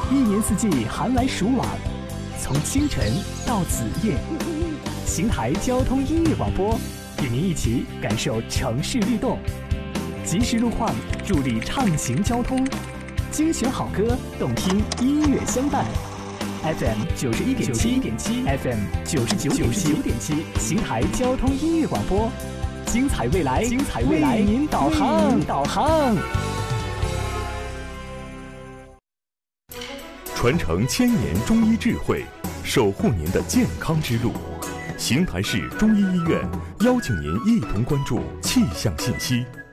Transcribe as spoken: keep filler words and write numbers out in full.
一年四季寒来暑往，从清晨到子夜，邢台交通音乐广播与您一起感受城市律动，及时路况助力畅行交通，精选好歌，动听音乐相伴。F M 九十一点七点七 ，F M 九十九点九点七，邢台交通音乐广播，精彩未来，精彩未来，为您导航，导航。 传承千年中医智慧，守护您的健康之路。邢台市中医医院邀请您一同关注气象信息。